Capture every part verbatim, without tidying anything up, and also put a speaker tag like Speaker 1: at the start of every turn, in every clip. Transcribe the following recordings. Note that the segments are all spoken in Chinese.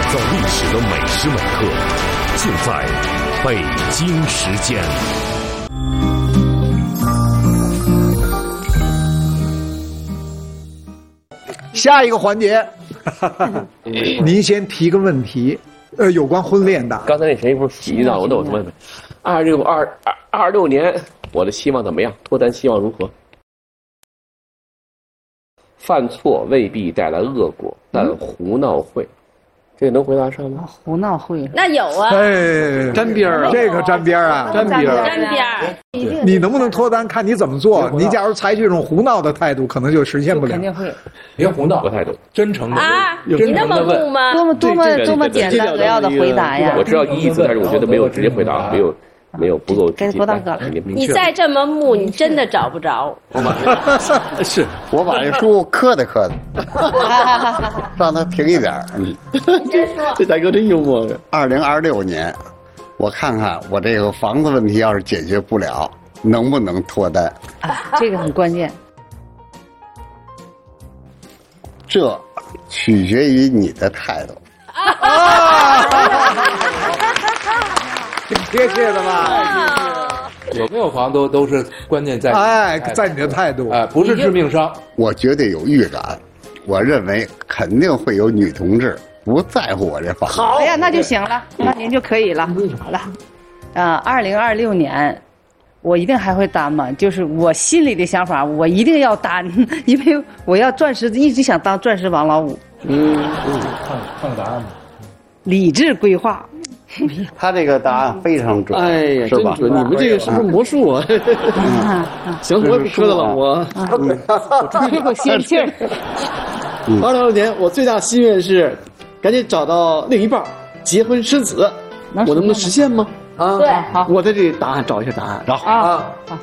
Speaker 1: 造历史的每时每刻，就在北京时间。
Speaker 2: 下一个环节，您先提个问题，呃，有关婚恋的。
Speaker 3: 刚才那谁不是洗澡？我那我问问，二六二二二六年，我的希望怎么样？脱单希望如何？犯错未必带来恶果，但胡闹会。这个能回答上吗？
Speaker 4: 胡闹会，
Speaker 5: 那有啊，
Speaker 2: 哎，
Speaker 6: 沾边儿啊，
Speaker 2: 这个沾边儿啊，
Speaker 6: 沾边儿，
Speaker 5: 沾边儿。
Speaker 2: 你能不能脱单，看你怎么做。你假如采取这种胡闹的态度，可能就实现不了。
Speaker 4: 肯定会。
Speaker 6: 别胡闹，
Speaker 3: 我态度
Speaker 6: 真诚的
Speaker 5: 啊，
Speaker 6: 你
Speaker 5: 那么木吗？
Speaker 4: 多么多么多么简单扼要的回答呀！
Speaker 3: 我知道意思，但是我觉得没有直接回答，没有没有不够
Speaker 4: 该郭大哥了。
Speaker 5: 你再这么木，你真的找不着。
Speaker 6: 我把是
Speaker 7: 我把这书磕的磕的，让他平一点儿。嗯，
Speaker 6: 这大哥真幽默。
Speaker 7: 二零二六年，我看看我这个房子问题要是解决不了，能不能脱单？
Speaker 4: 啊，这个很关键。
Speaker 7: 这取决于你的态度。
Speaker 2: 挺贴切的吧？
Speaker 6: 有没有房都都是关键在
Speaker 2: 哎，在你的态度，
Speaker 6: 哎，不是致命伤。
Speaker 7: 我绝对有预感，我认为肯定会有女同志不在乎我这房子。
Speaker 4: 好，哎呀，那就行了，那您就可以了。好了，啊，二零二六年，我一定还会单嘛？就是我心里的想法，我一定要单，因为我要钻石，一直想当钻石王老五。
Speaker 6: 嗯嗯，看看个答案吧。
Speaker 4: 理智规划。
Speaker 7: 他这个答案非常准，
Speaker 6: 哎呀，
Speaker 7: 是吧？
Speaker 6: 真准！你们这个是不是魔术啊？行，我也不磕的了，我
Speaker 4: 我吹口仙气儿。
Speaker 8: 二零二六年，我最大心愿是赶紧找到另一半，结婚生子。我能不能实现吗？啊，
Speaker 5: 对，
Speaker 4: 好，
Speaker 8: 我在这里答案找一下答案。
Speaker 7: 找
Speaker 4: 啊，好，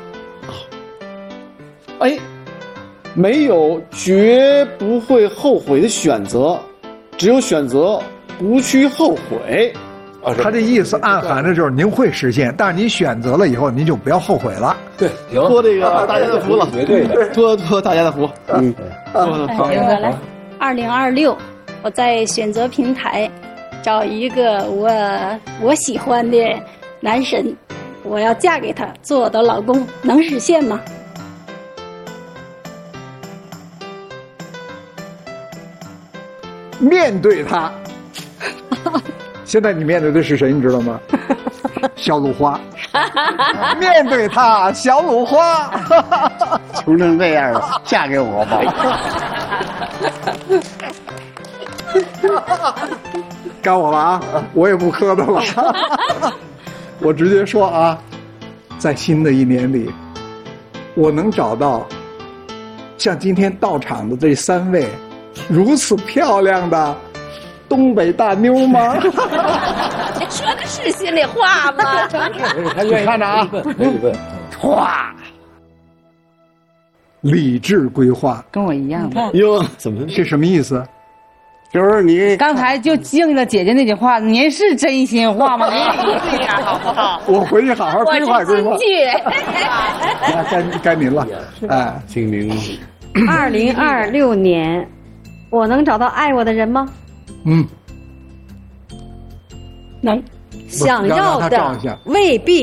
Speaker 8: 哎，没有绝不会后悔的选择，只有选择不去后悔。
Speaker 2: 他这意思暗含着就是您会实现，但是您选择了以后，您就不要后悔了。
Speaker 8: 对，托这个大家的福了，
Speaker 6: 绝对的，
Speaker 8: 托托大家的福。嗯，
Speaker 5: 英哥来，二零二六，我在选择平台找一个我我喜欢的男神，我要嫁给他，做我的老公，能实现吗？
Speaker 2: 面对他。现在你面对的是谁？你知道吗？小鲁花。面对他，小鲁花。
Speaker 7: 穷成这样了，嫁给我吧。
Speaker 2: 该我了啊！我也不磕的了。我直接说啊，在新的一年里，我能找到像今天到场的这三位如此漂亮的东北大妞吗？
Speaker 5: 你说的是心里话吗？
Speaker 2: 你看着啊，
Speaker 6: 没疑问。
Speaker 2: 唰，理智规划，
Speaker 4: 跟我一样的。
Speaker 8: 哟，怎么
Speaker 2: 这什么意思？
Speaker 7: 就是你
Speaker 4: 刚才就应了姐姐那句话，您是真心话吗？您这样好不好？
Speaker 2: 我回去好好规划规划。
Speaker 5: 我是京
Speaker 2: 那该该您了，哎，
Speaker 6: 清明。
Speaker 9: 二零二六年，我能找到爱我的人吗？
Speaker 2: 嗯，
Speaker 5: 能
Speaker 9: 想要的
Speaker 2: 让他照一下
Speaker 9: 未必